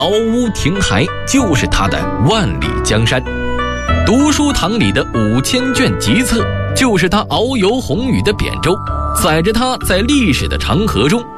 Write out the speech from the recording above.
嗷呜亭台就是他的万里江山，读书堂里的5000卷集册就是他遨游宏宇的扁舟，载着他在历史的长河中